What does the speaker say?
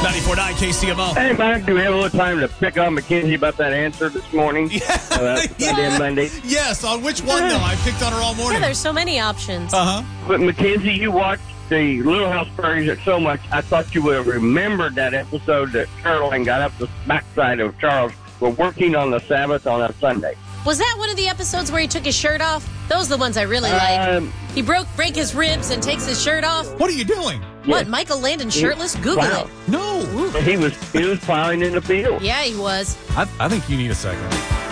94.9 KCMO. Hey, Mike, do we have a little time to pick on Mackenzie about that answer this morning? Sunday and Monday. Yes, on which one, though? I picked on her all morning. Yeah, there's so many options. But, Mackenzie, you watched the Little House Prairies so much, I thought you would have remembered that episode that Caroline got up the backside of Charles for working on the Sabbath on a Sunday. Was that one of the episodes where he took his shirt off? Those are the ones I really like. He break his ribs and takes his shirt off. What are you doing? What, Michael Landon shirtless? Google it. No. He was plowing in the field. Yeah, he was. I think you need a second.